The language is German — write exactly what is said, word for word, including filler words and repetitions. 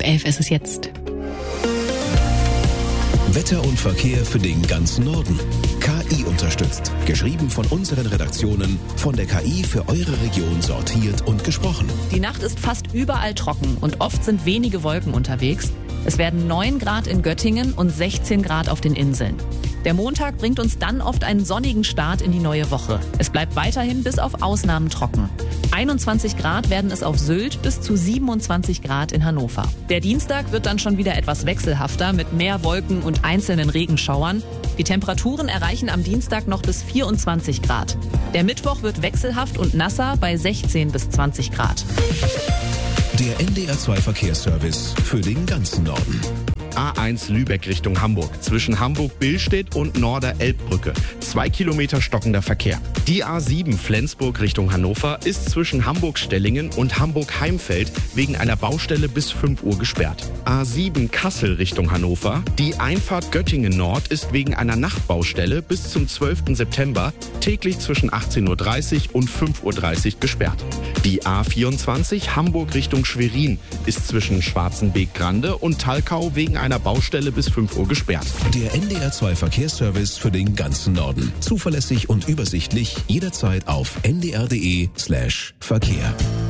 Halb elf ist es jetzt. Wetter und Verkehr für den ganzen Norden. K I unterstützt. Geschrieben von unseren Redaktionen, von der K I für eure Region sortiert und gesprochen. Die Nacht ist fast überall trocken und oft sind wenige Wolken unterwegs. Es werden neun Grad in Göttingen und sechzehn Grad auf den Inseln. Der Montag bringt uns dann oft einen sonnigen Start in die neue Woche. Es bleibt weiterhin bis auf Ausnahmen trocken. einundzwanzig Grad werden es auf Sylt bis zu siebenundzwanzig Grad in Hannover. Der Dienstag wird dann schon wieder etwas wechselhafter mit mehr Wolken und einzelnen Regenschauern. Die Temperaturen erreichen am Dienstag noch bis vierundzwanzig Grad. Der Mittwoch wird wechselhaft und nasser bei sechzehn bis zwanzig Grad. Der N D R zwei Verkehrsservice für den ganzen Norden. A eins Lübeck Richtung Hamburg. Zwischen Hamburg-Billstedt und Norder-Elbbrücke. Zwei Kilometer stockender Verkehr. Die A sieben Flensburg Richtung Hannover ist zwischen Hamburg-Stellingen und Hamburg-Heimfeld wegen einer Baustelle bis fünf Uhr gesperrt. A sieben Kassel Richtung Hannover. Die Einfahrt Göttingen Nord ist wegen einer Nachtbaustelle bis zum zwölften September täglich zwischen achtzehn Uhr dreißig und fünf Uhr dreißig gesperrt. Die A vierundzwanzig Hamburg Richtung Schwerin ist zwischen Schwarzenbeek-Grande und Talkau wegen einer Baustelle bis fünf Uhr gesperrt. Der N D R zwei Verkehrsservice für den ganzen Norden. Zuverlässig und übersichtlich jederzeit auf n d r punkt d e slash Verkehr.